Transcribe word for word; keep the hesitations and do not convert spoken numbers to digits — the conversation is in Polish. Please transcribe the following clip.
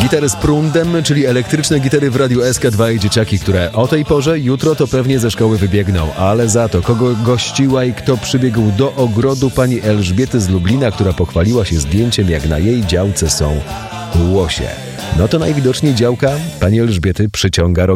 Gitary z prądem, czyli elektryczne gitary w Radiu S K dwa i dzieciaki, które o tej porze jutro to pewnie ze szkoły wybiegną. Ale za to, kogo gościła i kto przybiegł do ogrodu pani Elżbiety z Lublina, która pochwaliła się zdjęciem, jak na jej działce są łosie. No to najwidoczniej działka pani Elżbiety przyciąga rogami.